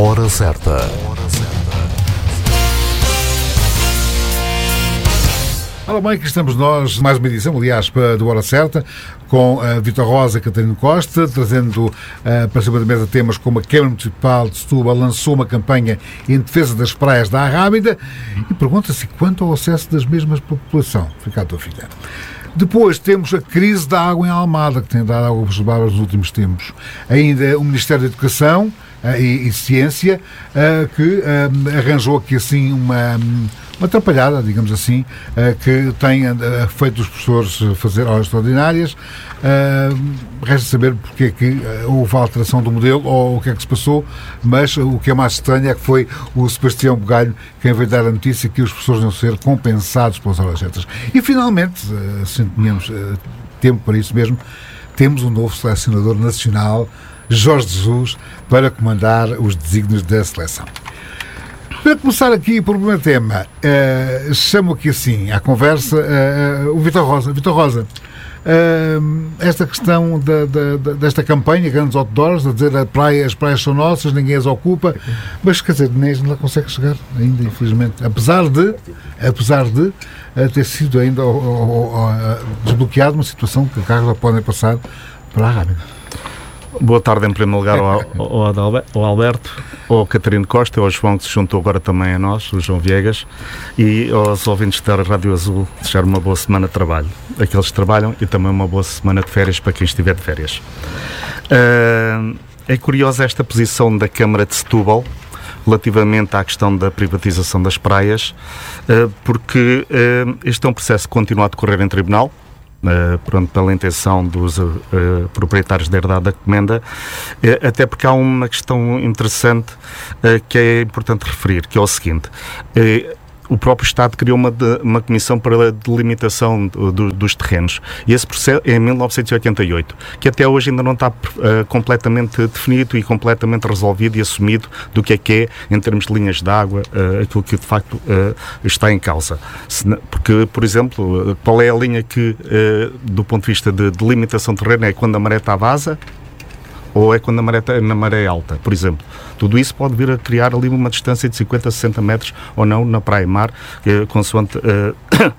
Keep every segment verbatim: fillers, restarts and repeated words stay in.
Hora certa. Ora bem, aqui estamos nós, mais uma edição, aliás, do Hora Certa, com a Vitor Rosa e Catarina Costa, trazendo uh, para cima da mesa temas como a Câmara Municipal de Setúbal lançou uma campanha em defesa das praias da Arrábida e pergunta-se quanto ao acesso das mesmas para a população. Fica a tua filha. Depois temos a crise da água em Almada, que tem dado água para os barbas nos últimos tempos. Ainda o Ministério da Educação uh, e, e Ciência, uh, que uh, arranjou aqui assim uma... uma atrapalhada, digamos assim, que tem feito os professores fazer horas extraordinárias. Resta saber porque é que houve a alteração do modelo ou o que é que se passou, mas o que é mais estranho é que foi o Sebastião Bugalho quem veio dar a notícia que os professores iam ser compensados pelas horas extras. E finalmente, se tínhamos tempo para isso mesmo, temos um novo selecionador nacional, Jorge Jesus, para comandar os desígnios da seleção. Para começar aqui por um tema, uh, chamo aqui assim à conversa uh, uh, o Vitor Rosa. Vitor Rosa, uh, esta questão da, da, da, desta campanha, grandes outdoors, a dizer a praia, as praias são nossas, ninguém as ocupa, mas quer dizer, nem não consegue chegar ainda, infelizmente, apesar de, apesar de uh, ter sido ainda uh, uh, uh, desbloqueado uma situação que carros já podem passar para a Arrábida. Boa tarde em primeiro lugar ao, ao, ao Alberto, ao Catarino Costa, ao João que se juntou agora também a nós, o João Viegas, e aos ouvintes da Rádio Azul, desejar uma boa semana de trabalho, aqueles que trabalham, e também uma boa semana de férias para quem estiver de férias. Uh, é curiosa esta posição da Câmara de Setúbal relativamente à questão da privatização das praias, uh, porque uh, este é um processo que continua a decorrer em tribunal. Uh, pronto, pela intenção dos uh, uh, proprietários da herdade da comenda, uh, até porque há uma questão interessante uh, que é importante referir, que é o seguinte: uh, o próprio Estado criou uma, de, uma comissão para a delimitação do, do, dos terrenos, e esse processo é em mil novecentos e oitenta e oito, que até hoje ainda não está uh, completamente definido e completamente resolvido e assumido do que é que é, em termos de linhas de água, uh, aquilo que de facto uh, está em causa. Se, porque, por exemplo, qual é a linha que, uh, do ponto de vista de delimitação de terreno, é quando a maré está vasa, ou é quando a maré está na maré alta, por exemplo. Tudo isso pode vir a criar ali uma distância de cinquenta a sessenta metros ou não na praia-mar, eh, consoante uh,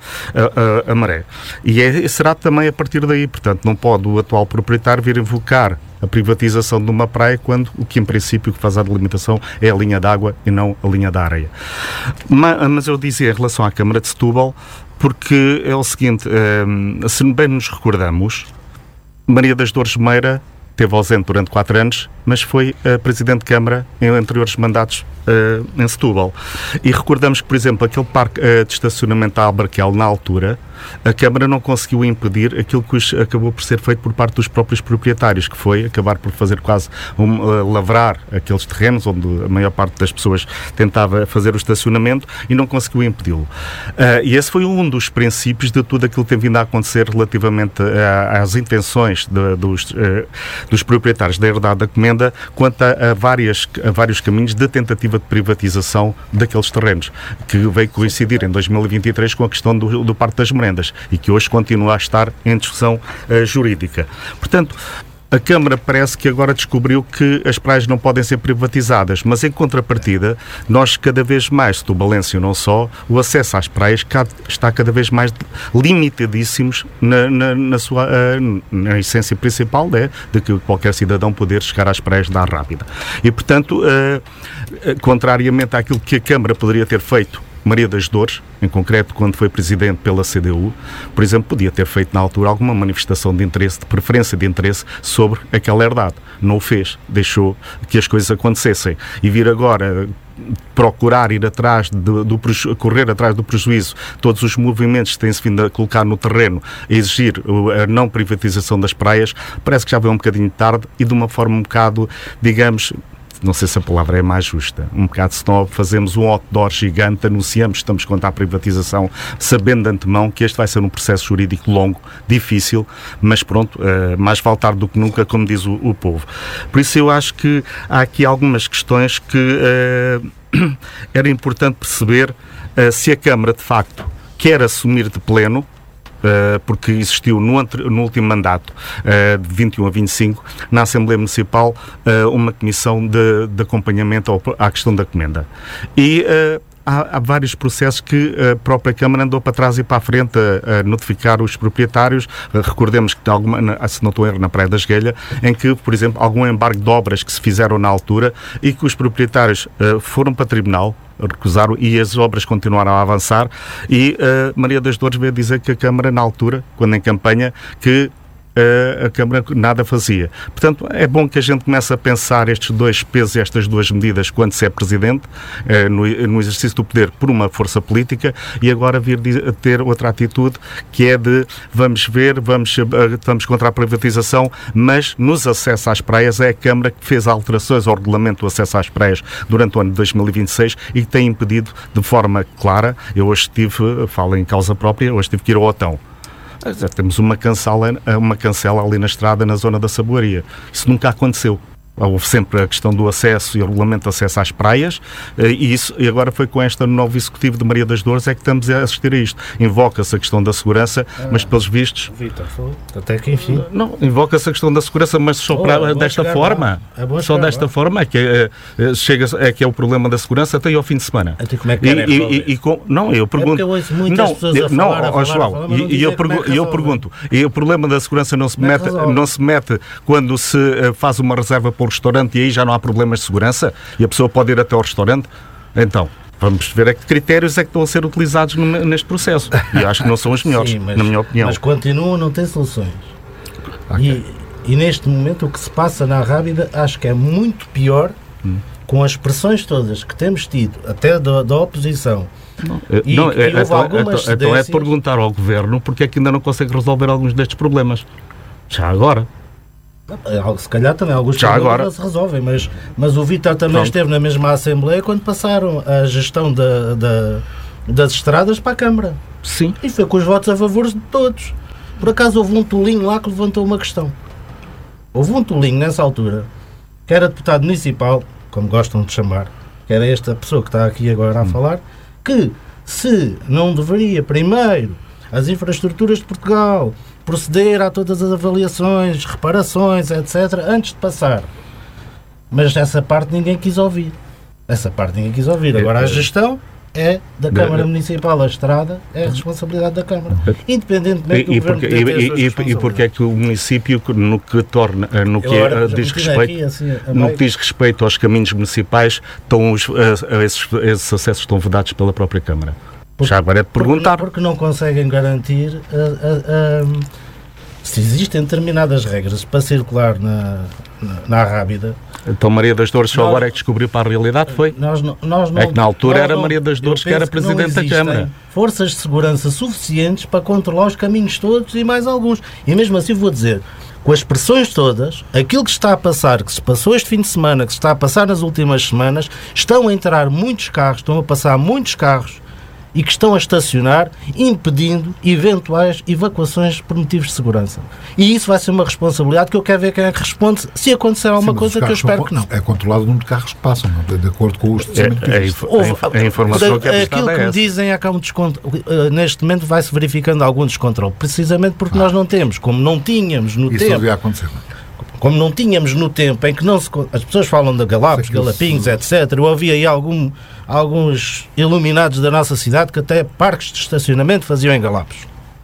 a, a, a maré. E é, será também a partir daí, portanto, não pode o atual proprietário vir invocar a privatização de uma praia quando o que em princípio que faz a delimitação é a linha d'água e não a linha da areia. Mas, mas eu dizia em relação à Câmara de Setúbal, porque é o seguinte, eh, se bem nos recordamos, Maria das Dores Meira esteve ausente durante quatro anos, mas foi uh, Presidente de Câmara em anteriores mandatos uh, em Setúbal. E recordamos que, por exemplo, aquele parque uh, de estacionamento à Albarquel, na altura, a Câmara não conseguiu impedir aquilo que os, acabou por ser feito por parte dos próprios proprietários, que foi acabar por fazer quase um, uh, lavrar aqueles terrenos onde a maior parte das pessoas tentava fazer o estacionamento e não conseguiu impedi-lo. Uh, e esse foi um dos princípios de tudo aquilo que tem vindo a acontecer relativamente a, às intenções de, dos, uh, dos proprietários da herdade da comenda quanto a, a, várias, a vários caminhos de tentativa de privatização daqueles terrenos, que veio coincidir em dois mil e vinte e três com a questão do, do Parque das Merendas e que hoje continua a estar em discussão uh, jurídica. Portanto, a Câmara parece que agora descobriu que as praias não podem ser privatizadas, mas em contrapartida, nós cada vez mais, setubalense não só, o acesso às praias está cada vez mais limitadíssimos na, na, na sua uh, na essência principal, né, de que qualquer cidadão poder chegar às praias da Arrábida. E, portanto, uh, contrariamente àquilo que a Câmara poderia ter feito, Maria das Dores, em concreto, quando foi presidente pela C D U, por exemplo, podia ter feito na altura alguma manifestação de interesse, de preferência de interesse sobre aquela herdade. Não o fez, deixou que as coisas acontecessem. E vir agora procurar ir atrás do, do correr atrás do prejuízo, todos os movimentos que têm-se vindo a colocar no terreno, a exigir a não privatização das praias, parece que já veio um bocadinho tarde e de uma forma um bocado, digamos, não sei se a palavra é mais justa, um bocado snob, fazemos um outdoor gigante, anunciamos que estamos contra a privatização, sabendo de antemão que este vai ser um processo jurídico longo, difícil, mas pronto, uh, mais vale tarde do que nunca, como diz o, o povo. Por isso eu acho que há aqui algumas questões que uh, era importante perceber uh, se a Câmara, de facto, quer assumir de pleno uh, porque existiu no, anter, no último mandato, uh, de vinte e um a vinte e cinco, na Assembleia Municipal, uh, uma comissão de, de acompanhamento ao, à questão da comenda. E uh, Há, há vários processos que a própria Câmara andou para trás e para a frente a, a notificar os proprietários. Recordemos que, alguma, se não estou a erro, na Praia da Esguelha, em que, por exemplo, algum embargo de obras que se fizeram na altura e que os proprietários uh, foram para tribunal, recusaram e as obras continuaram a avançar e uh, Maria das Dores veio dizer que a Câmara, na altura, quando em campanha, que a Câmara nada fazia. Portanto, é bom que a gente comece a pensar estes dois pesos e estas duas medidas quando se é Presidente, no, no exercício do poder por uma força política, e agora vir a ter outra atitude, que é de vamos ver, vamos, vamos contra a privatização, mas nos acessos às praias é a Câmara que fez alterações ao regulamento do acesso às praias durante o ano de dois mil e vinte e seis e que tem impedido de forma clara. Eu hoje tive, falo em causa própria, hoje tive que ir ao Otão. Já temos uma cancela, uma cancela ali na estrada, na zona da Saboaria. Isso nunca aconteceu. Houve sempre a questão do acesso e o regulamento de acesso às praias, e, isso, e agora foi com este novo executivo de Maria das Dores é que estamos a assistir a isto. Invoca-se a questão da segurança, ah, mas pelos vistos... Vitor, até que enfim... Não, invoca-se a questão da segurança, mas só oh, para, é desta forma. É só desta lá. forma é que é, é, chega, é que é o problema da segurança até ao fim de semana. Até como é que querem e, e, e com, Não, eu pergunto... É eu ouço muitas não, pessoas a não, falar, a falar, João, a falar, mas e eu, pergu é eu pergunto, e o problema da segurança não se, mete, não se mete quando se uh, faz uma reserva para o restaurante e aí já não há problemas de segurança e a pessoa pode ir até ao restaurante? Então, vamos ver a que critérios é que estão a ser utilizados no, neste processo. E eu acho que não são os melhores, Sim, mas, na minha opinião. Mas continuam a não ter soluções. Okay. E, e neste momento o que se passa na Rábida acho que é muito pior, hum. com as pressões todas que temos tido, até da, da oposição. Não, e, não, e é, então, então, então é perguntar ao Governo porque é que ainda não consegue resolver alguns destes problemas. Já agora. Se calhar também alguns Já agora. se resolvem, mas, mas o Vítor também Pronto. esteve na mesma Assembleia quando passaram a gestão da, da, das estradas para a Câmara. Sim. E foi com os votos a favor de todos. Por acaso houve um tolinho lá que levantou uma questão. Houve um tolinho nessa altura, que era deputado municipal, como gostam de chamar, que era esta pessoa que está aqui agora a hum. falar, que se não deveria primeiro as infraestruturas de Portugal proceder a todas as avaliações, reparações, etcétera, antes de passar. Mas essa parte ninguém quis ouvir. Essa parte ninguém quis ouvir. Agora a gestão é da Câmara Municipal, a estrada é a responsabilidade da Câmara. Independentemente do e Governo porque, e, e, e porque é que o município, no que torna, no que Agora, diz respeito, aqui, assim, no que diz respeito aos caminhos municipais, estão os, esses, esses acessos estão vedados pela própria Câmara? Porque, Já agora é de perguntar. Porque, porque não conseguem garantir uh, uh, uh, se existem determinadas regras para circular na, na, na Rábida. Então Maria das Dores só agora é que descobriu para a realidade, foi? Nós não, nós não, é que na altura nós era não, Maria das Dores que era Presidente que da Câmara. Forças de segurança suficientes para controlar os caminhos todos e mais alguns. E mesmo assim vou dizer, com as pressões todas, aquilo que está a passar, que se passou este fim de semana, que se está a passar nas últimas semanas, estão a entrar muitos carros, estão a passar muitos carros e que estão a estacionar, impedindo eventuais evacuações por motivos de segurança. E isso vai ser uma responsabilidade que eu quero ver quem é que responde se acontecer alguma Sim, coisa que eu espero que não. É controlado o número de carros que passam, de, de acordo com o estacionamento é, que é, é, a informação que é Aquilo que é me dizem é que há um descontrole. Uh, neste momento vai-se verificando algum descontrole, precisamente porque ah. nós não temos, como não tínhamos no isso tempo... Isso devia acontecer. Como não tínhamos no tempo em que não se... As pessoas falam de Galapos, Galapinhos, etcétera. Eu havia aí algum, alguns iluminados da nossa cidade que até parques de estacionamento faziam em Galapos.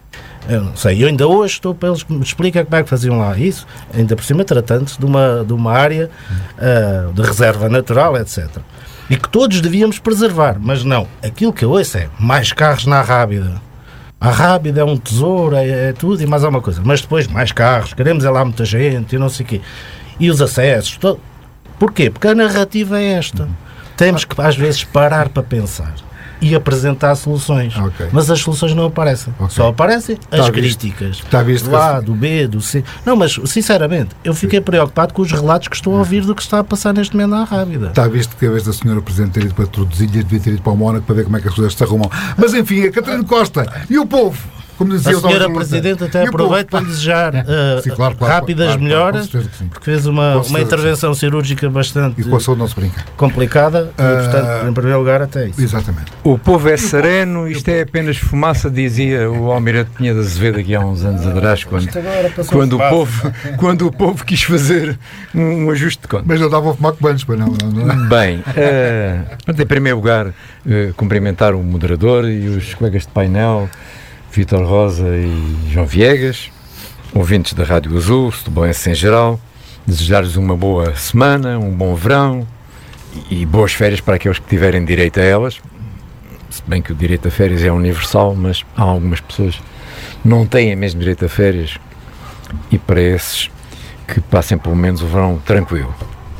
Eu não sei. Eu ainda hoje estou para eles que me expliquem como é que faziam lá isso, ainda por cima tratando-se de uma, de uma área uh, de reserva natural, etcétera. E que todos devíamos preservar. Mas não. Aquilo que eu ouço é mais carros na Rábida. A Rábida é um tesouro, é, é tudo e mais alguma coisa. Mas depois mais carros, queremos é lá muita gente e não sei o quê. E os acessos. Todo... Porquê? Porque a narrativa é esta. Temos que às vezes parar para pensar e apresentar soluções. Okay. Mas as soluções não aparecem. Okay. Só aparecem as tá críticas. Está visto do A, do B, do C. Não, mas sinceramente, eu fiquei preocupado com os relatos que estou a ouvir do que está a passar neste momento na Rábida. Está visto que a vez da senhora Presidente ter ido para Tordesilhas, devia ter ido para o Mónaco para ver como é que as coisas se arrumam. Mas enfim, a Catarina Costa e o povo. como dizia a senhora Presidente, até aproveito para desejar uh, sim, claro, claro, rápidas claro, melhoras, claro, porque fez uma, uma intervenção cirúrgica bastante e com a saúde não se brinca. complicada, uh, e, portanto, em primeiro lugar, até isso. Exatamente. O povo é sereno, isto é apenas fumaça, dizia o Almirante Pinheiro de Azevedo aqui há uns anos atrás, quando, quando, o, povo, quando o povo quis fazer um, um ajuste de contas. Mas não dava a fumar com banhos, para não, não, não. Bem, uh, em primeiro lugar, uh, cumprimentar o moderador e os colegas de painel, Vítor Rosa e João Viegas, ouvintes da Rádio Azul, setubalenses em geral, desejar-lhes uma boa semana, um bom verão e, e boas férias para aqueles que tiverem direito a elas, se bem que o direito a férias é universal, mas há algumas pessoas que não têm mesmo direito a férias e para esses que passem pelo menos o verão tranquilo.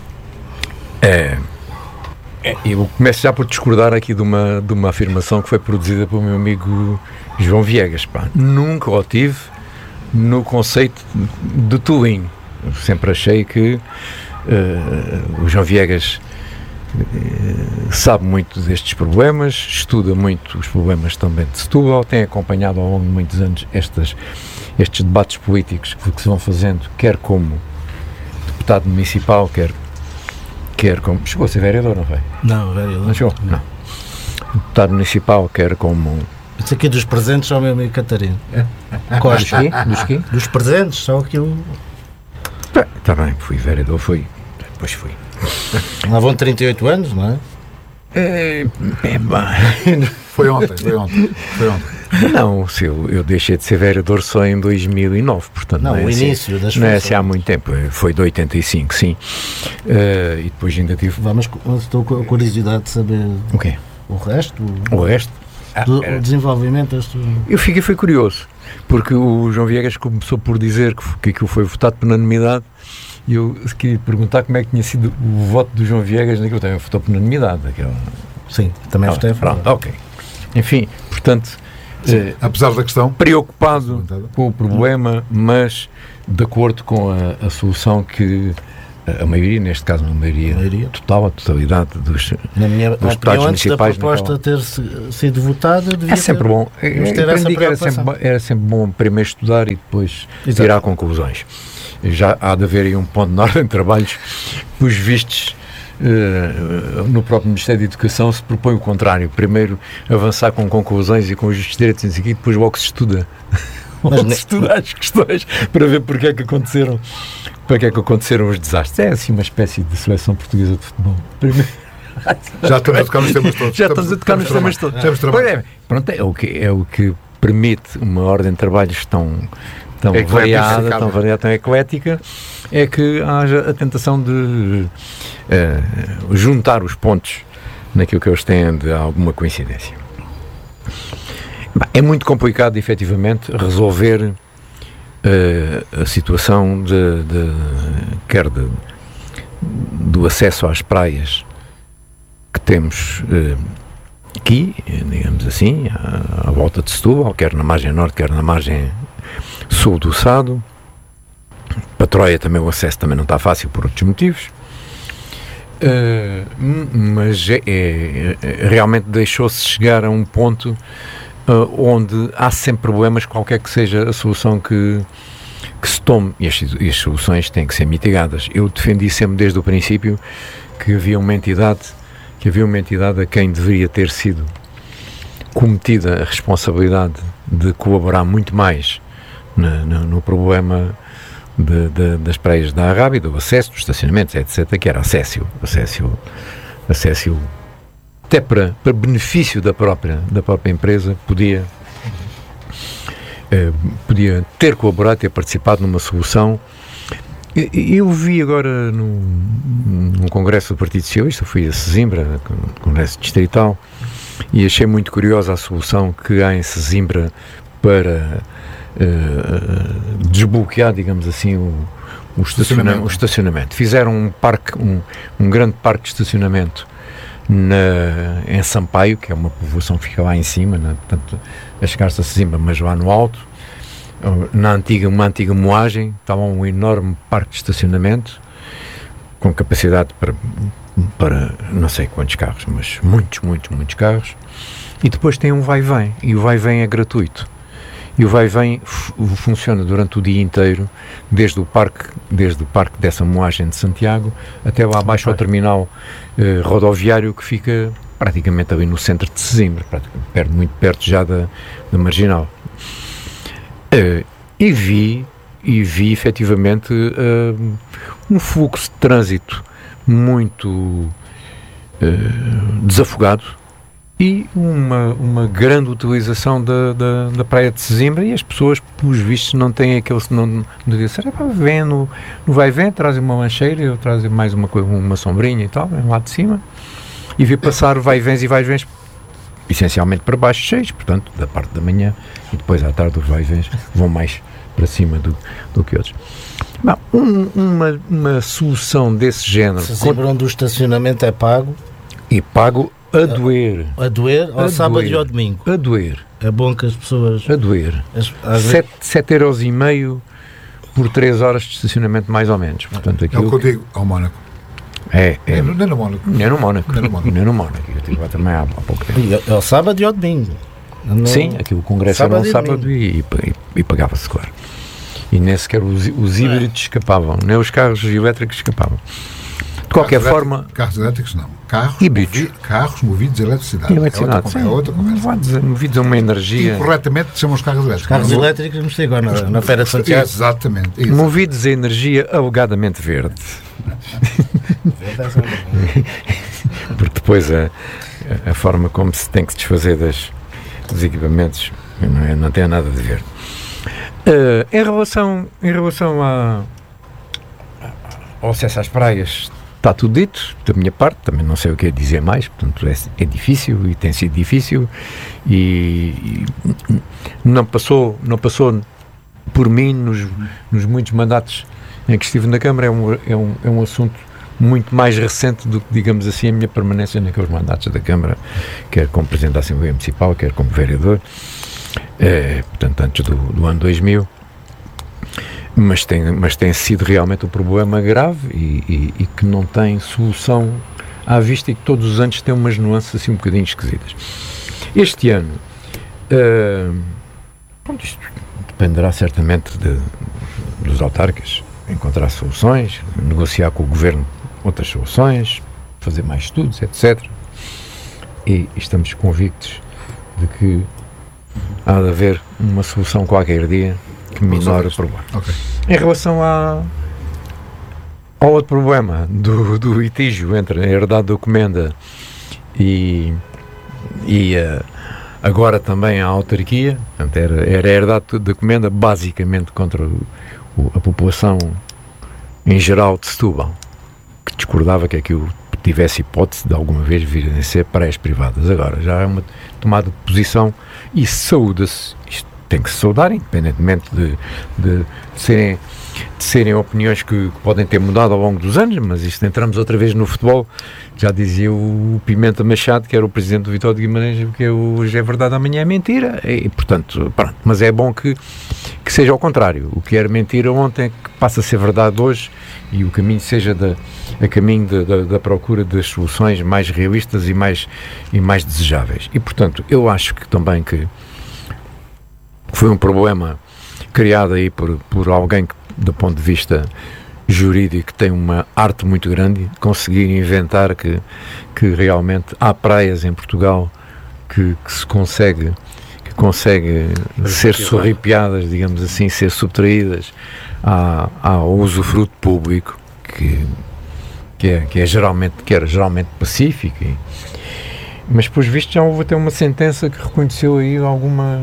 É... Eu começo já por discordar aqui de uma, de uma afirmação que foi produzida pelo meu amigo João Viegas. Pá. Nunca o tive no conceito de Tulim. Eu sempre achei que uh, o João Viegas uh, sabe muito destes problemas, estuda muito os problemas também de Setúbal, tem acompanhado ao longo de muitos anos estas, estes debates políticos que, que se vão fazendo, quer como deputado municipal, quer quer como... Chegou a ser vereador, não foi? Não, vereador. Não chegou? Não. Deputado municipal, quer como... Isso aqui dos presentes, só meu amigo Catarino. Costa. Dos quê? Dos quê? Dos presentes, só aquilo... Está bem, fui vereador, fui. Depois fui. Lá vão trinta e oito anos, não é? É... é foi ontem, foi ontem. Foi ontem. Não, se eu, eu deixei de ser vereador só em dois mil e nove, portanto não, não é o assim, início das não é assim há muito tempo, foi de oitenta e cinco, sim. Uh, e depois ainda tive... Vamos, estou com a curiosidade de saber o quê? O resto? O resto? Do, ah, o desenvolvimento deste... Eu fiquei foi curioso, porque o João Viegas começou por dizer que, que aquilo foi votado por unanimidade e eu queria perguntar como é que tinha sido o voto do João Viegas naquilo. Também votou por unanimidade. Aquela... Sim, também votei. Pronto, ok. Enfim, portanto... Sim, apesar da questão preocupado com o problema, mas de acordo com a, a solução que a maioria, neste caso a maioria, a maioria. total, a totalidade dos, na minha dos deputados municipais, da proposta ter sido votada, é sempre ter, bom. Eu aprendi que era sempre, era sempre bom primeiro estudar e depois Exato. tirar conclusões. Já há de haver aí um ponto de ordem de trabalhos, os vistos. Uh, no próprio Ministério da Educação se propõe o contrário, primeiro avançar com conclusões e com os justos direitos e depois logo se estuda logo se estuda as questões para ver porque é que aconteceram para que é que aconteceram os desastres. É assim uma espécie de seleção portuguesa de futebol. Primeiro... já estamos a tocar nos temas todos já estamos a tocar nos temas todos é, pronto, é, o que, é o que permite uma ordem de trabalhos tão tão é variada, tão variada, tão eclética, é que haja a tentação de uh, juntar os pontos naquilo que eles têm de alguma coincidência. É muito complicado, efetivamente, resolver uh, a situação de, de, quer de, do acesso às praias que temos uh, aqui, digamos assim, à, à volta de Setúbal, quer na margem norte, quer na margem sul do Sado. Para Troia também o acesso também não está fácil por outros motivos, uh, mas é, é, realmente deixou-se chegar a um ponto uh, onde há sempre problemas, qualquer que seja a solução que, que se tome, e as, e as soluções têm que ser mitigadas. Eu defendi sempre desde o princípio que havia uma entidade, que havia uma entidade a quem deveria ter sido cometida a responsabilidade de colaborar muito mais no, no, no problema de, de, das praias da Arrábia, do acesso, dos estacionamentos, etcétera, que era acesso, acesso, acesso até para, para benefício da própria, da própria empresa, podia, eh, podia ter colaborado, ter participado numa solução. Eu vi agora num, num congresso do Partido Socialista, fui a Sesimbra, congresso distrital, e achei muito curiosa a solução que há em Sesimbra para uh, desbloquear, digamos assim, o, o, estacionamento. o estacionamento. Fizeram um parque, um, um grande parque de estacionamento na, em Sampaio, que é uma povoação que fica lá em cima, na, portanto, a chegar-se a Sesimbra, mas lá no alto, na antiga, uma antiga moagem, estava um enorme parque de estacionamento com capacidade para, para não sei quantos carros, mas muitos, muitos, muitos carros, e depois tem um vai-vem, e o vai-vem é gratuito. E o vai-vem f- funciona durante o dia inteiro, desde o parque, desde o parque dessa moagem de Santiago até lá abaixo ao terminal eh, rodoviário, que fica praticamente ali no centro de Sesimbra, perto, muito perto já da, da Marginal. Uh, e vi, e vi efetivamente uh, um fluxo de trânsito muito uh, desafogado e uma, uma grande utilização da, da, da praia de Sesimbra, e as pessoas, pelos vistos, não têm aquele... Não, não dizem, vem no, no vai-vem, trazem uma lancheira, eu trazem mais uma, uma sombrinha e tal, vem lá de cima, e vi passar vai-vens e vai-vens essencialmente para baixo, cheios, portanto, da parte da manhã, e depois à tarde os vai-vens vão mais para cima do, do que outros. Bom, um, uma, uma solução desse género... Se Sesimbra, onde o estacionamento é pago... E pago a doer. A doer, ao a sábado doer. e ao domingo. A doer. É bom que as pessoas... A doer. sete euros e meio por três horas de estacionamento, mais ou menos. Portanto, aquilo... É o que eu digo ao Mónaco. É, é. Nem no Mónaco. Nem no Mónaco. Nem no Mónaco. Nem no Mónaco. Eu estive lá também há, há pouco tempo. É ao sábado e ao domingo. No... Sim, aquilo o congresso era um sábado e, e, e pagava-se, claro. E nem sequer os, os híbridos escapavam, nem os carros elétricos escapavam. De qualquer carros forma... Elétricos, carros elétricos não. Carros híbridos. Movi, carros movidos a eletricidade. eletricidade. É outra conversa. Dizer, movidos a uma energia... Incorretamente chamam os carros elétricos. Carros não, elétricos vamos ter agora na, na Feira de Santiago. Exatamente, exatamente. Movidos a energia alegadamente verde. Porque depois a, a forma como se tem que se desfazer das, dos equipamentos não, é, não tem nada de ver. Uh, em relação, em relação a, ao acesso às praias, está tudo dito, da minha parte, também não sei o que é dizer mais, portanto é, é difícil e tem sido difícil e, e não passou, não passou por mim nos, nos muitos mandatos em que estive na Câmara, é um, é, um, é um assunto muito mais recente do que, digamos assim, a minha permanência naqueles mandatos da Câmara, quer como Presidente da Assembleia Municipal, quer como Vereador, é, portanto antes do, do ano dois mil, mas tem, mas tem sido realmente um problema grave e, e, e que não tem solução à vista e que todos os anos tem umas nuances assim um bocadinho esquisitas. Este ano, uh, pronto, isto dependerá certamente de, dos autarcas, encontrar soluções, negociar com o Governo outras soluções, fazer mais estudos, etcétera. E estamos convictos de que há de haver uma solução qualquer dia que minore o problema. Okay. Em relação à, ao outro problema do, do litígio entre a herdade da Comenda e, e a, agora também a autarquia, portanto, era, era a herdade da Comenda basicamente contra o, o, a população em geral de Setúbal, que discordava que aquilo tivesse hipótese de alguma vez vir a ser praias privadas. Agora já é uma tomada de posição e saúda-se, isto tem que se saudar, independentemente de, de, de, serem, de serem opiniões que, que podem ter mudado ao longo dos anos, mas isto entramos outra vez no futebol. Já dizia o Pimenta Machado, que era o presidente do Vitória de Guimarães, que hoje é verdade, amanhã é mentira, e portanto, pronto, mas é bom que, que seja ao contrário, o que era mentira ontem, que passa a ser verdade hoje, e o caminho seja da, a caminho da, da, da procura das soluções mais realistas e mais, e mais desejáveis. E portanto, eu acho que também que foi um problema criado aí por, por alguém que, do ponto de vista jurídico, tem uma arte muito grande, conseguir inventar que, que realmente há praias em Portugal que, que se consegue, que consegue ser sorripiadas, digamos assim, ser subtraídas à, ao usufruto público, que, que, é, que, é geralmente, que era geralmente pacífico. E, mas, pelos vistos, já houve até uma sentença que reconheceu aí alguma,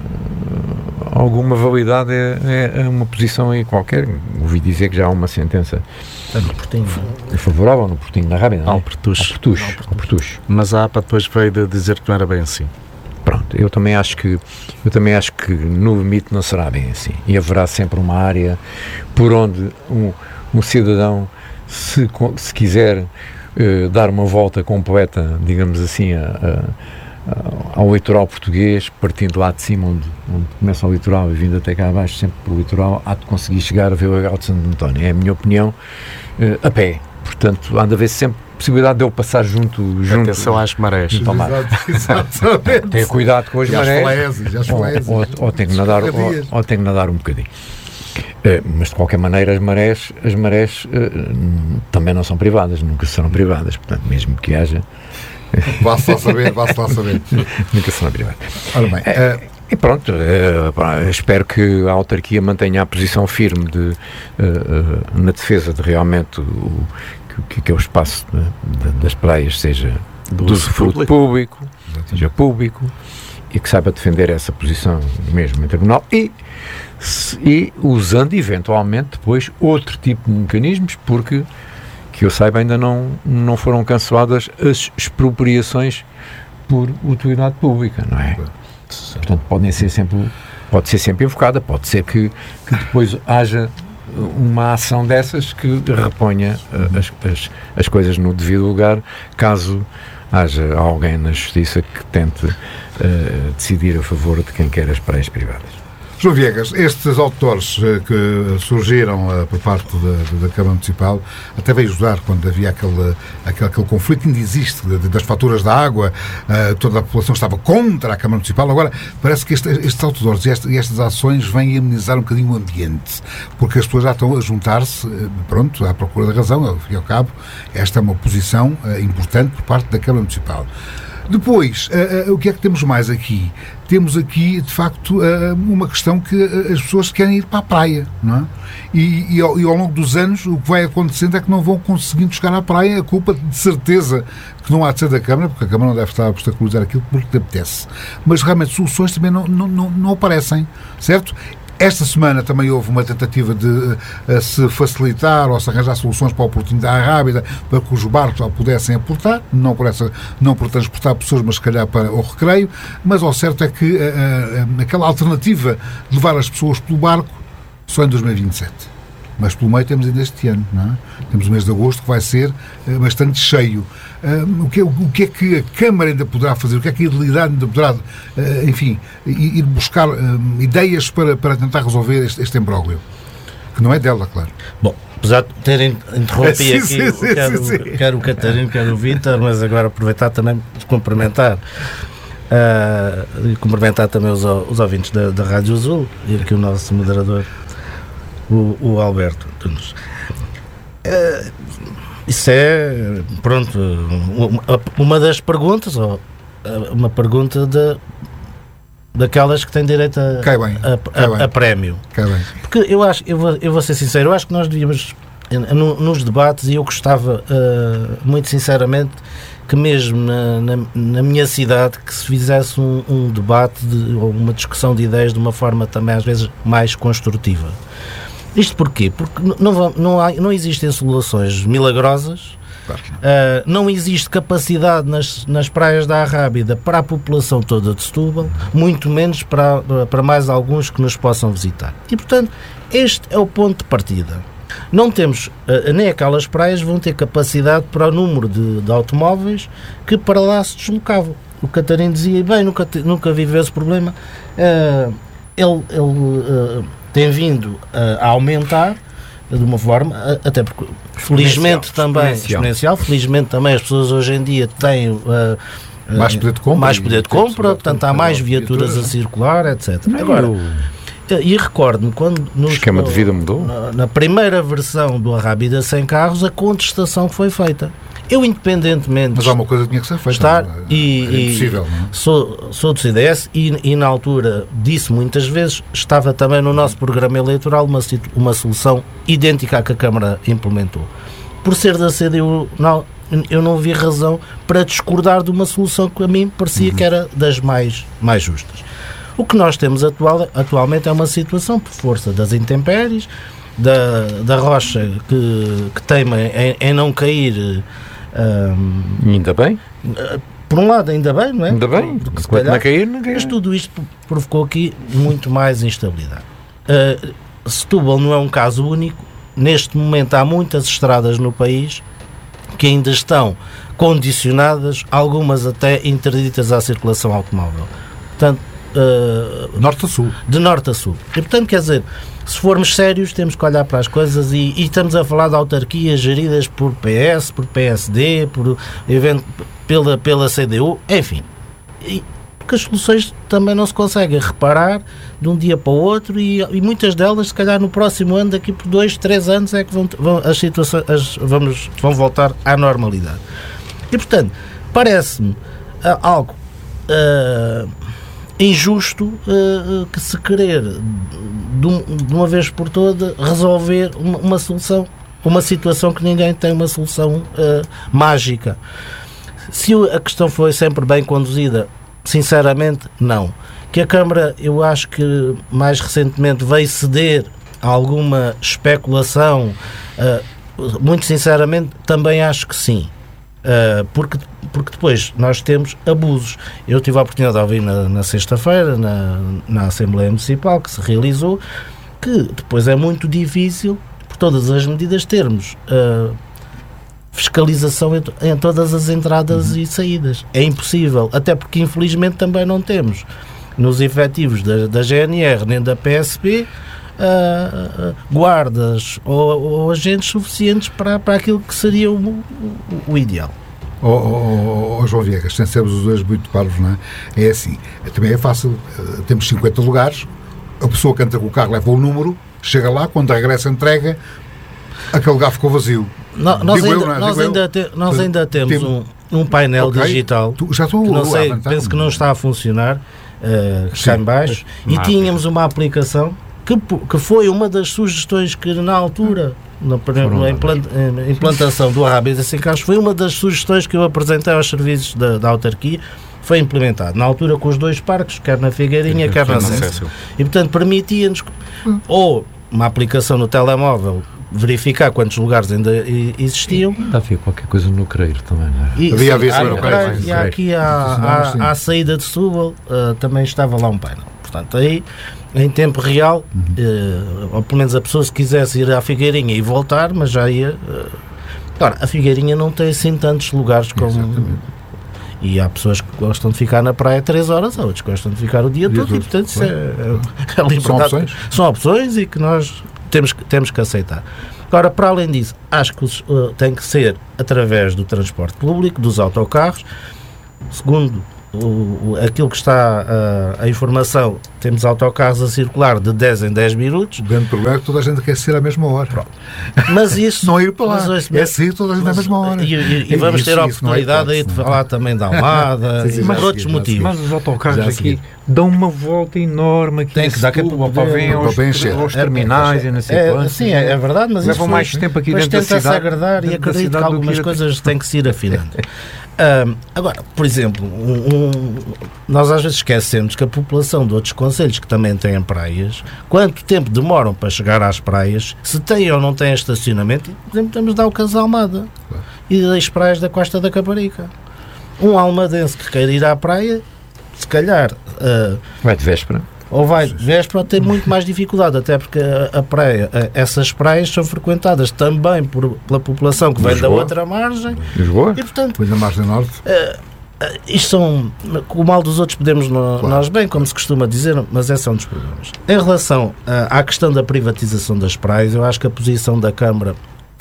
alguma validade a, a uma posição aí qualquer. Ouvi dizer que já há uma sentença no Portinho, favorável no Portinho da Rábida. Ao Pertucho. Ao Pertucho. Mas a APA depois veio de dizer que não era bem assim. Pronto, eu também acho que eu também acho que no limite não será bem assim. E haverá sempre uma área por onde um, um cidadão, se, se quiser Uh, dar uma volta completa, digamos assim, a, a, a, ao litoral português, partindo lá de cima, onde, onde começa o litoral e vindo até cá abaixo, sempre pelo litoral, há de conseguir chegar a ver o Lagoa de Santo António. É a minha opinião, uh, a pé. Portanto, há de haver sempre, possibilidade de eu passar junto... junto Atenção às marés. junto ao mar. Exatamente. Tenha cuidado com as E às marés. falésias, e às Ou, falésias. ou, ou tenho que nadar, ou, ou tenho que nadar um bocadinho. Uh, mas de qualquer maneira as marés, as marés uh, também não são privadas, nunca serão privadas, portanto mesmo que haja... Vá-se lá saber, vá-se lá saber. nunca serão privadas. Ora bem, É, e pronto, é, pá, espero que a autarquia mantenha a posição firme de, uh, uh, na defesa de realmente o que, que é o espaço de, de, das praias seja do usufruto público, seja público, e que saiba defender essa posição mesmo em tribunal e, se, e usando eventualmente depois outro tipo de mecanismos, porque que eu saiba ainda não, não foram canceladas as expropriações por utilidade pública, não é? Portanto, podem ser sempre, pode ser sempre invocada, pode ser que, que depois haja uma ação dessas que reponha uh, as, as, as coisas no devido lugar, caso haja alguém na justiça que tente uh, decidir a favor de quem quer as praias privadas. João Viegas, estes autores uh, que surgiram uh, por parte da, da Câmara Municipal, até veio ajudar quando havia aquele, aquele, aquele conflito que ainda existe de, de, das faturas da água, uh, toda a população estava contra a Câmara Municipal. Agora, parece que este, estes autores e, este, e estas ações vêm amenizar um bocadinho o ambiente, porque as pessoas já estão a juntar-se, uh, pronto, à procura da razão, ao fim e ao cabo, esta é uma posição uh, importante por parte da Câmara Municipal. Depois, uh, uh, o que é que temos mais aqui? Temos aqui, de facto, uh, uma questão que uh, as pessoas querem ir para a praia, não é? E, e, ao, e ao longo dos anos o que vai acontecendo é que não vão conseguindo chegar à praia, a culpa de certeza que não há de ser da Câmara, porque a Câmara não deve estar a obstaculizar aquilo porque lhe apetece. Mas realmente soluções também não, não, não, não aparecem, certo? Esta semana também houve uma tentativa de uh, se facilitar ou se arranjar soluções para a oportunidade rápida para que os barcos pudessem aportar, não por, essa, não por transportar pessoas, mas se calhar para o recreio, mas ao certo é que uh, uh, aquela alternativa de levar as pessoas pelo barco só em dois mil e vinte e sete. Mas pelo meio temos ainda este ano, não é? Temos o mês de agosto que vai ser uh, bastante cheio. Uh, o, que, o, o que é que a Câmara ainda poderá fazer? O que é que a Idilidade ainda poderá, uh, enfim, ir buscar uh, ideias para, para tentar resolver este, este imbróglio? Que não é dela, claro. Bom, apesar de terem interrompido sim, aqui, sim, sim, quero, sim, sim. quero o Catarino, quero o Vítor, mas agora aproveitar também de cumprimentar. Uh, e cumprimentar também os, os ouvintes da, da Rádio Azul e aqui o nosso moderador, o, o Alberto Tunes. Uh, isso é, pronto, uma, uma das perguntas, ou uma pergunta de, daquelas que têm direito a, Cai bem, a, cai a, bem. a prémio. Cai bem. Porque eu acho, eu vou, eu vou ser sincero, eu acho que nós devíamos, no, nos debates, e eu gostava, uh, muito sinceramente, que mesmo na, na, na minha cidade, que se fizesse um, um debate de, ou uma discussão de ideias de uma forma também às vezes mais construtiva. Isto porquê? Porque não, não, há, não existem soluções milagrosas, Claro que não. uh, não existe capacidade nas, nas praias da Arrábida para a população toda de Setúbal, muito menos para, para mais alguns que nos possam visitar. E, portanto, este é o ponto de partida. Não temos, uh, nem aquelas praias vão ter capacidade para o número de, de automóveis que para lá se deslocavam. O Catarino dizia, bem, nunca, nunca viveu esse problema. Uh, ele... ele uh, tem vindo uh, a aumentar de uma forma, uh, até porque felizmente também exponencial. exponencial, felizmente também as pessoas hoje em dia têm uh, uh, Mais poder de compra. mais poder de compra, portanto há mais viaturas a circular, etcétera. Agora, uh, e recordo-me quando O nos, esquema de vida mudou. na, na primeira versão do Arrábida sem carros, a contestação que foi feita. Eu, independentemente Mas há uma coisa que tinha que ser feita. estar não é? e, Era e impossível, não é? sou, sou do C D S e, e na altura disse muitas vezes, estava também no nosso programa eleitoral uma, uma solução idêntica à que a Câmara implementou. Por ser da C D U, não, eu não vi razão para discordar de uma solução que a mim parecia Uhum. que era das mais, mais justas. O que nós temos atual, atualmente é uma situação por força das intempéries, da, da rocha que, que teima em, em não cair. Um, Ainda bem, por um lado, ainda bem, não é? ainda bem. Porque se Enquanto calhar- não cair, não cair. Mas tudo isto provocou aqui muito mais instabilidade. Uh, Setúbal não é um caso único. Neste momento há muitas estradas no país que ainda estão condicionadas, algumas até interditas à circulação automóvel. Portanto, uh, norte a sul. De norte a sul. E, portanto, quer dizer, se formos sérios, temos que olhar para as coisas e, e estamos a falar de autarquias geridas por P S, por P S D, por, evento, pela, pela C D U, enfim. E, porque as soluções também não se conseguem reparar de um dia para o outro e, e muitas delas, se calhar no próximo ano, daqui por dois, três anos, é que vão, vão, as situações as, vamos, vão voltar à normalidade. E, portanto, parece-me uh, algo uh, injusto uh, que se querer, de, um, de uma vez por todas, resolver uma, uma solução, uma situação que ninguém tem uma solução uh, mágica. Se a questão foi sempre bem conduzida, sinceramente, não. Que a Câmara, eu acho que mais recentemente veio ceder a alguma especulação, uh, muito sinceramente, também acho que sim. Uh, porque, porque depois nós temos abusos. Eu tive a oportunidade de ouvir na, na sexta-feira, na, na Assembleia Municipal, que se realizou, que depois é muito difícil, por todas as medidas, termos uh, fiscalização em, em todas as entradas uhum. e saídas. É impossível, até porque infelizmente também não temos nos efetivos da, da G N R nem da P S P uh, uh, guardas ou, ou agentes suficientes para, para aquilo que seria o, o, o ideal. Oh, oh, oh, João Viegas, sem sermos os dois muito parvos, não é? É assim, também é fácil, uh, temos cinquenta lugares, a pessoa que entra com o carro leva o número, chega lá, quando regressa entrega, aquele lugar ficou vazio. No, nós ainda, eu, nós ainda, te, nós ainda temos um, um painel okay. digital, tu, já estou, que não sei, ah, penso que não está a funcionar, uh, cá em baixo, e tínhamos uma aplicação que, que foi uma das sugestões que na altura, na, na implant, implantação do Arrábias em Castro, foi uma das sugestões que eu apresentei aos serviços da, da autarquia, foi implementado, na altura com os dois parques, quer na Figueirinha, quer na Cécil. E portanto permitia-nos, hum. ou uma aplicação no telemóvel, verificar quantos lugares ainda existiam. Ainda havia qualquer coisa no Creiro também, não é? E, havia, havia sim, no Creiro. E aqui à, à, à saída de Setúbal uh, também estava lá um painel. Portanto, aí, em tempo real, uhum. uh, ou pelo menos a pessoa se quisesse ir à Figueirinha e voltar, mas já ia... Uh, claro, a Figueirinha não tem assim tantos lugares como... Exatamente. E há pessoas que gostam de ficar na praia três horas, há outros que gostam de ficar o dia, dia todo, todo, e portanto isso é, é, é liberdade. São opções? São opções e que nós temos, temos que aceitar. Agora, para além disso, acho que uh, tem que ser através do transporte público, dos autocarros. Segundo o, o, aquilo que está uh, a informação, temos autocarros a circular de dez em dez minutos. O grande problema é que toda a gente quer sair à mesma hora. Pronto. Mas isso... não ir para lá, mas, é sair toda a gente mas, à mesma hora. E, e, e vamos isso, ter a oportunidade aí é de falar também da Almada e por outros motivos. Mas os autocarros aqui dão uma volta enorme aqui. Tem que dar para vir aos, aos terminais é, e não sei é, quantos. Sim, é, é verdade, mas levam mais tempo aqui dentro da cidade. Tenta-se agradar e acredito que algumas coisas têm que se ir afinando. Um, agora, por exemplo, um, um, nós às vezes esquecemos que a população de outros concelhos que também têm praias, quanto tempo demoram para chegar às praias, se têm ou não têm estacionamento, por exemplo, temos de dar o caso da Almada e das praias da Costa da Caparica. Um almadense que queira ir à praia, se calhar uh, vai de véspera. Ou vai de véspera ou tem muito mais dificuldade, até porque a, a praia, a, essas praias são frequentadas também por, pela população que vem Lisboa. Da outra margem. Lisboa? E, portanto, vem da margem norte. Uh, uh, isto são, com o mal dos outros podemos no, claro. Nós bem, como se costuma dizer, mas esse é um dos problemas. Em relação uh, à questão da privatização das praias, eu acho que a posição da Câmara,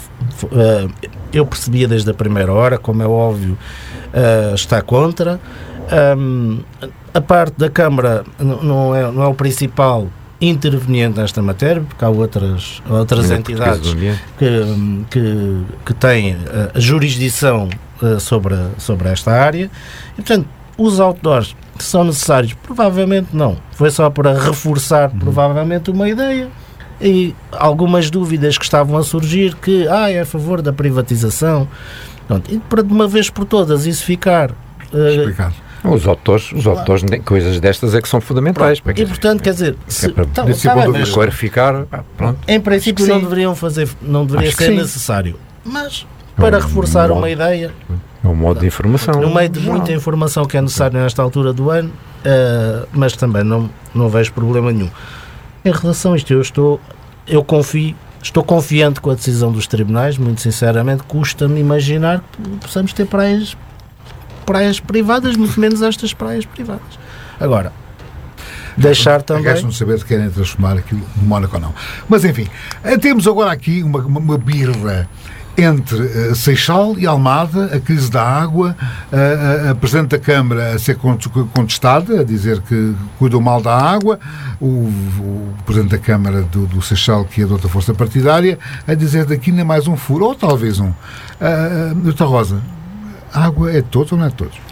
uh, eu percebia desde a primeira hora, como é óbvio, uh, está contra. Um, a parte da Câmara não é, não é o principal interveniente nesta matéria, porque há outras, outras entidades que, que, que têm a jurisdição sobre, sobre esta área e, portanto, os outdoors são necessários? Provavelmente não. Foi só para reforçar, uhum. provavelmente, uma ideia e algumas dúvidas que estavam a surgir que, ah, é a favor da privatização. Pronto, e para de uma vez por todas isso ficar... Explicar. Uh, Os autores, os autores, coisas destas é que são fundamentais. Pronto, e portanto, quer dizer, se, é para tá, tá bem, mas, clarificar, pronto. Em princípio não deveriam fazer, não deveria Acho ser necessário, mas para é um reforçar modo, uma ideia, é um modo de informação. No meio de muita informação que é necessária nesta altura do ano, uh, mas também não, não vejo problema nenhum. Em relação a isto, eu estou, eu confio, estou confiante com a decisão dos tribunais, muito sinceramente, custa-me imaginar que possamos ter praias praias privadas, muito menos estas praias privadas. Agora, deixar também... Restam de saber se querem transformar aquilo em Mónaco ou não. Mas, enfim, temos agora aqui uma, uma, uma birra entre uh, Seixal e Almada, a crise da água, uh, a, a Presidente da Câmara a ser contestada, a dizer que cuidou mal da água, o, o Presidente da Câmara do, do Seixal, que é de outra força partidária, a dizer daqui nem mais um furo, ou talvez um. Uh, Doutor Rosa, a água é de todos ou não é de todos?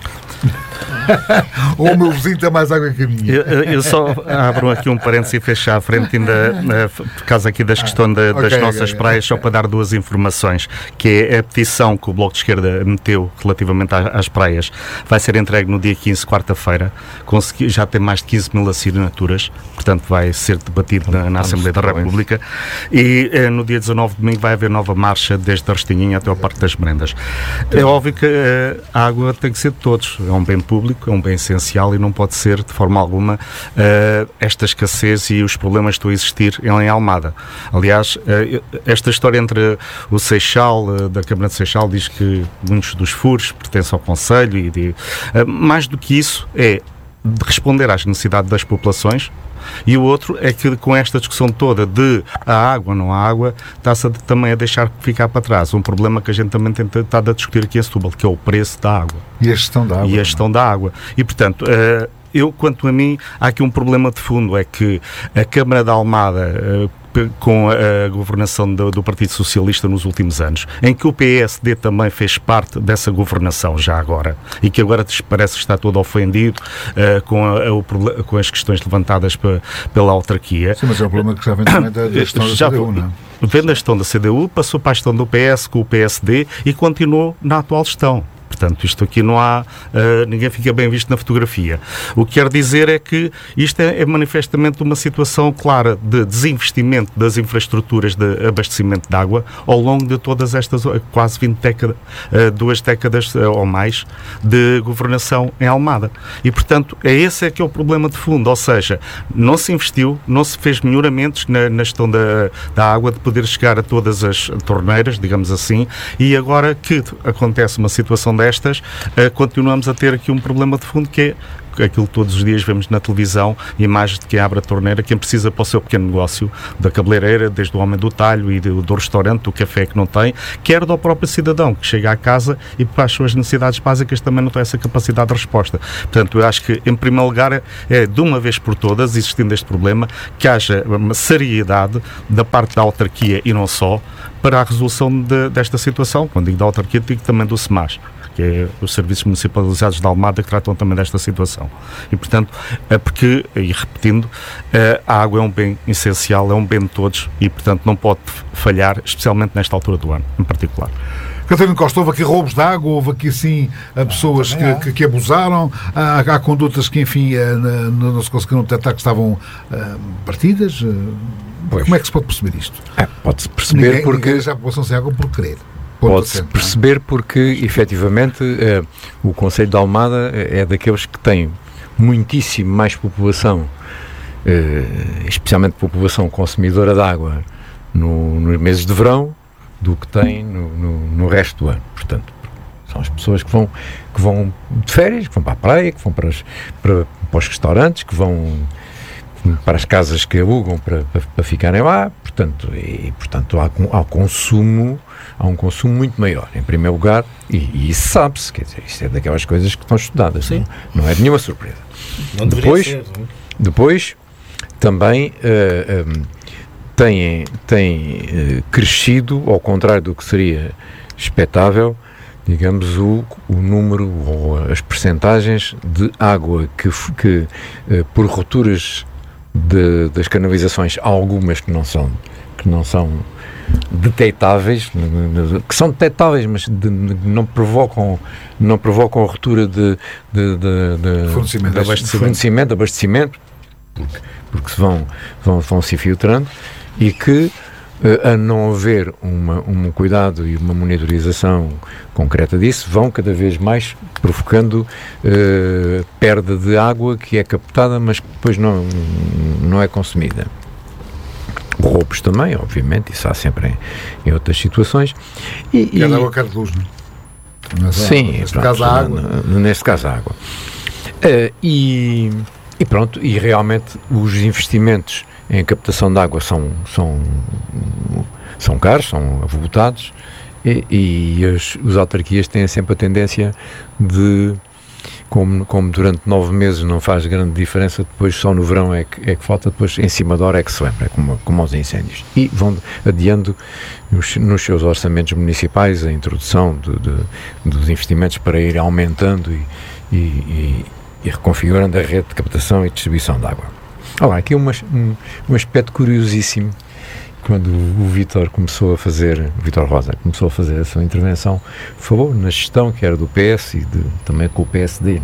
Ou o meu vizinho tem mais água que a minha? Eu, eu só abro aqui um parênteses e fecho à frente, ainda por causa aqui das questões da, das okay, nossas okay, praias, okay. Só para dar duas informações, que é a petição que o Bloco de Esquerda meteu relativamente às, às praias, vai ser entregue no dia quinze, quarta-feira, consegui, já tem mais de quinze mil assinaturas, portanto vai ser debatido na, na Assembleia da República, e eh, no dia dezanove de domingo vai haver nova marcha desde a Restinguinha até ao Parque das Merendas. É óbvio que eh, a água tem que ser de todos, é um bem público, é um bem essencial e não pode ser, de forma alguma, uh, esta escassez e os problemas que estão a existir em Almada. Aliás, uh, esta história entre o Seixal, uh, da Câmara de Seixal, diz que muitos dos furos pertencem ao Conselho e de, uh, mais do que isso é de responder às necessidades das populações. E o outro é que com esta discussão toda de a água, não há água, está-se a, também a deixar ficar para trás um problema que a gente também tem estado a discutir aqui em Setúbal, que é o preço da água. E a gestão da água. E a gestão da água. E, portanto, uh, eu, quanto a mim, há aqui um problema de fundo, é que a Câmara de Almada, uh, com a governação do, do Partido Socialista nos últimos anos, em que o P S D também fez parte dessa governação já agora, e que agora parece que está todo ofendido uh, com, a, a, o, com as questões levantadas pe, pela autarquia. Sim, mas é um problema que já vem também da, da gestão da já, C D U, não é? Vem da gestão da C D U, passou para a gestão do P S com o P S D e continuou na atual gestão. Portanto, isto aqui não há, uh, ninguém fica bem visto na fotografia. O que quero dizer é que isto é, é manifestamente uma situação clara de desinvestimento das infraestruturas de abastecimento de água ao longo de todas estas quase vinte décadas, uh, duas décadas uh, ou mais de governação em Almada. E, portanto, é esse é que é o problema de fundo, ou seja, não se investiu, não se fez melhoramentos na, na gestão da, da água, de poder chegar a todas as torneiras, digamos assim, e agora que acontece uma situação destas, uh, continuamos a ter aqui um problema de fundo, que é aquilo que todos os dias vemos na televisão, imagens de quem abre a torneira, quem precisa para o seu pequeno negócio, da cabeleireira, desde o homem do talho e do, do restaurante, do café que não tem, quer do próprio cidadão que chega à casa e para as suas necessidades básicas também não tem essa capacidade de resposta. Portanto, eu acho que, em primeiro lugar, é de uma vez por todas, existindo este problema, que haja uma seriedade da parte da autarquia e não só, para a resolução de, desta situação. Quando digo da autarquia, digo também do SEMAS, que é os Serviços Municipalizados de Almada, que tratam também desta situação. E, portanto, é porque, e repetindo, a água é um bem essencial, é um bem de todos e, portanto, não pode falhar, especialmente nesta altura do ano, em particular. Catarina Costa, houve aqui roubos de água, houve aqui, sim, pessoas que, que, que abusaram, há, há condutas que, enfim, não se conseguiram detectar, que estavam uh, partidas. Pois. Como é que se pode perceber isto? É, pode-se perceber ninguém, porque... Ninguém já a população sem água por querer. Pode-se perceber porque, efetivamente, eh, o Concelho de Almada é daqueles que tem muitíssimo mais população, eh, especialmente população consumidora de água, no, nos meses de verão, do que tem no, no, no resto do ano. Portanto, são as pessoas que vão, que vão de férias, que vão para a praia, que vão para os, para, para os restaurantes, que vão para as casas que alugam para, para, para ficarem lá, portanto, e, portanto há, há consumo, há um consumo muito maior, em primeiro lugar, e, e isso sabe-se, quer dizer, isso é daquelas coisas que estão estudadas, não, não é de nenhuma surpresa. Não depois, ser, não? Depois, também uh, um, tem, tem uh, crescido, ao contrário do que seria expectável, digamos, o, o número ou as percentagens de água que, que uh, por rupturas de, das canalizações, há algumas que não são, que não são detectáveis, que são detectáveis, mas de, de, não provocam não provocam a ruptura de, de, de, de, fornecimento, de abastecimento, fornecimento, de abastecimento porque, porque se vão, vão, vão se filtrando, e que a não haver uma, um cuidado e uma monitorização concreta disso, vão cada vez mais provocando uh, perda de água que é captada, mas que depois não, não é consumida. Roubos também, obviamente, isso há sempre em, em outras situações. E, quer e, água, quer luz, não é? Sim, neste pronto, caso a água. Neste caso a água. Uh, e, e pronto, e realmente os investimentos em captação de água são, são, são caros, são avultados, e, e as, as autarquias têm sempre a tendência de, como, como durante nove meses não faz grande diferença, depois só no verão é que, é que falta, depois em cima da hora é que se lembra, é como, como aos incêndios. E vão adiando nos, nos seus orçamentos municipais a introdução de, de, dos investimentos para ir aumentando e, e, e, e reconfigurando a rede de captação e distribuição de água. Olha, aqui uma, um, um aspecto curiosíssimo. Quando o Vítor começou a fazer, o Vítor Rosa começou a fazer a sua intervenção, falou na gestão que era do P S e de, também com o P S D.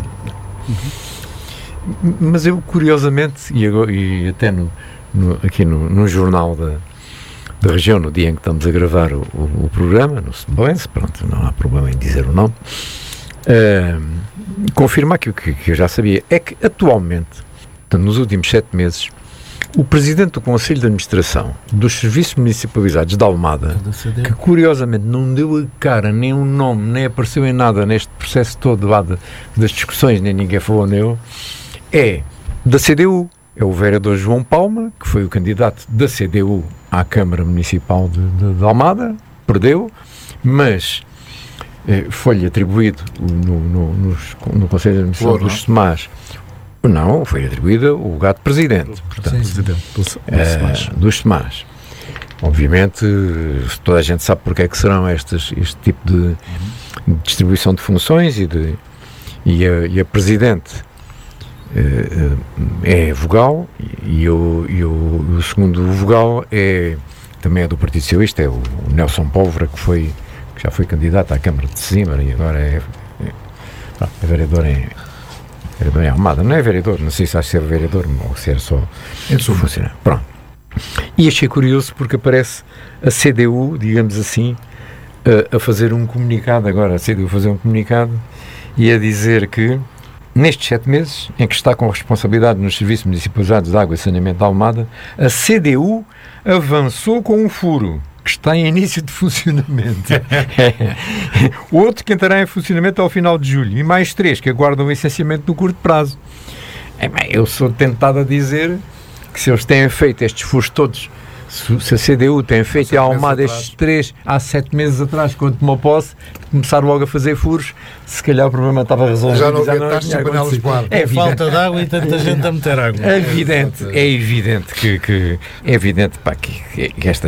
Uhum. Mas eu, curiosamente, e, agora, e até no, no, aqui no, no jornal da, da região, no dia em que estamos a gravar o, o, o programa, no Seboense, pronto, não há problema em dizer o nome, uh, confirmar que o que, que eu já sabia é que atualmente, portanto, nos últimos sete meses, o Presidente do Conselho de Administração dos Serviços Municipalizados da Almada, que curiosamente não deu a cara, nem um nome, nem apareceu em nada neste processo todo lá de, das discussões, nem ninguém falou nele, é da C D U, é o vereador João Palma, que foi o candidato da C D U à Câmara Municipal de, de, de Almada, perdeu, mas eh, foi-lhe atribuído no, no, nos, no Conselho de Administração dos S E M A S. Não, foi atribuída o lugar de presidente, portanto, sim, presidente do, do uh, dos S E M A S. Obviamente, toda a gente sabe porque é que serão estes, este tipo de, de distribuição de funções e, de, e, a, e a presidente uh, é vogal e, e, o, e o, o segundo vogal é, também é do Partido Socialista, é o, o Nelson Pólvora, que, foi, que já foi candidato à Câmara de Sesimbra e agora é, é, é vereador em... Vereador em Almada, não é vereador, não sei se acho ser vereador ou se era só funcionário. Pronto. E achei curioso porque aparece a C D U, digamos assim, a, a fazer um comunicado, agora a C D U fazer um comunicado e a dizer que nestes sete meses em que está com responsabilidade nos serviços municipalizados de água e saneamento de Almada, a C D U avançou com um furo que está em início de funcionamento. Outro que entrará em funcionamento ao final de julho e mais três que aguardam o licenciamento no curto prazo. É, bem, eu sou tentado a dizer que se eles têm feito estes furos todos, se a C D U tem feito a Almada estes três há sete meses atrás, quando tomou posse, começar logo a fazer furos, se calhar o problema estava resolvido. Já não havia taxas de panelas de ar. É falta de água e tanta gente a meter água. É evidente, é evidente que, que é evidente pá, que, que esta